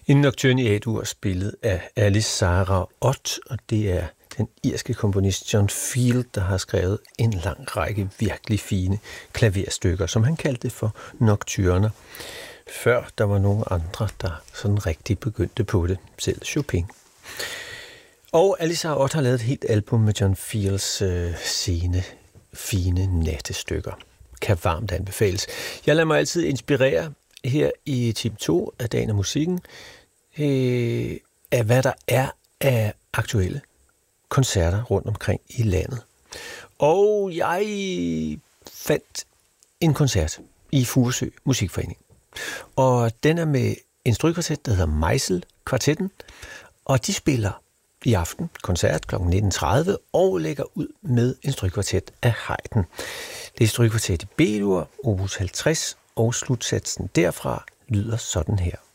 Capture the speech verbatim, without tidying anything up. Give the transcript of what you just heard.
En nocturne i A-dur spillet af Alice Sarah Ott, og det er den irske komponist John Field, der har skrevet en lang række virkelig fine klaverstykker, som han kaldte for nocturner. Før der var nogle andre, der sådan rigtig begyndte på det, selv Chopin. Og Alice Sarah Ott har lavet et helt album med John Fields øh, sene, fine nattestykker. Kan varmt anbefales. Jeg lader mig altid inspirere her i time to af Dagen og Musikken øh, af hvad der er af aktuelle koncerter rundt omkring i landet. Og jeg fandt en koncert i Furesø Musikforening. Og den er med en strygekvartet, der hedder Meisel Kvartetten, og de spiller i aften koncert kl. nitten tredive og lægger ud med en strygekvartet af Haydn. Det er strygekvartet i B-dur, opus halvtreds, og slutsatsen derfra lyder sådan her.